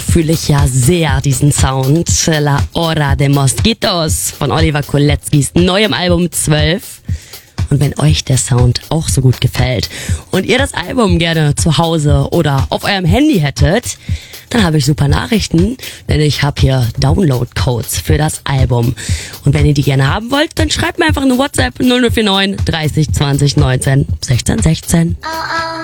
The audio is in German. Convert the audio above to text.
fühle ich ja sehr diesen Sound. La Hora de Mosquitos von Oliver Koletzkis neuem Album 12. Und wenn euch der Sound auch so gut gefällt und ihr das Album gerne zu Hause oder auf eurem Handy hättet, dann habe ich super Nachrichten, denn ich habe hier Download-Codes für das Album. Und wenn ihr die gerne haben wollt, dann schreibt mir einfach eine WhatsApp 0049 30 20 19 16 16.